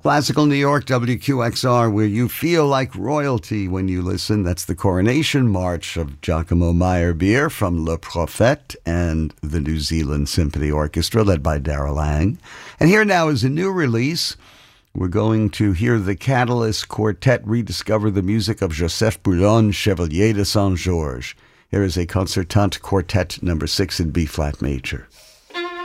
Classical New York, WQXR, where you feel like royalty when you listen. That's the Coronation March of Giacomo Meyerbeer from Le Prophète and the New Zealand Symphony Orchestra, led by Darrell Lang. And here now is a new release. We're going to hear the Catalyst Quartet rediscover the music of Joseph Boulon, Chevalier de Saint-Georges. Here is a concertante quartet number 6 in B-flat major.